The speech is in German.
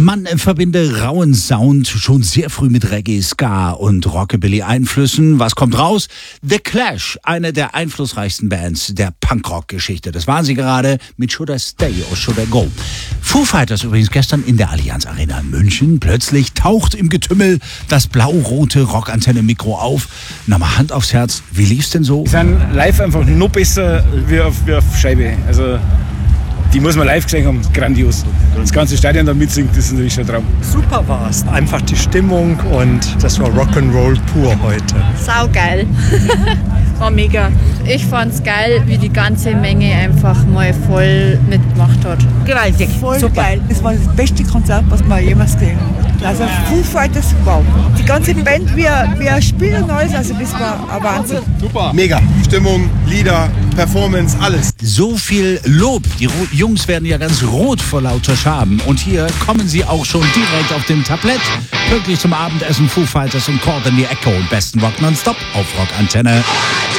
Man verbinde rauen Sound schon sehr früh mit Reggae, Ska und Rockabilly-Einflüssen. Was kommt raus? The Clash, eine der einflussreichsten Bands der Punkrock-Geschichte. Das waren sie gerade mit Should I Stay or Should I Go? Foo Fighters übrigens gestern in der Allianz Arena in München. Plötzlich taucht im Getümmel das blau-rote Rockantenne-Mikro auf. Na mal Hand aufs Herz, wie lief's denn so? Die sind live einfach noch besser wie auf Scheibe. Also die muss man live gesehen haben, grandios. Das ganze Stadion da mitsingt, das ist natürlich ein Traum. Super war's, einfach die Stimmung und das war Rock'n'Roll pur heute. Saugeil. War mega. Ich fand's geil, wie die ganze Menge einfach mal voll mitgemacht hat. Gewaltig. Voll super geil. Das war das beste Konzert, was wir jemals gesehen haben. Also Foo Fighters, wow. Die ganze Band, wir spielen alles, also das war ein Wahnsinn. Super. Mega. Stimmung, Lieder, Performance, alles. So viel Lob. Die Jungs werden ja ganz rot vor lauter Scham. Und hier kommen sie auch schon direkt auf dem Tablett. Pünktlich zum Abendessen Foo Fighters und Caught in the Echo. Besten Rock nonstop auf Rockantenne.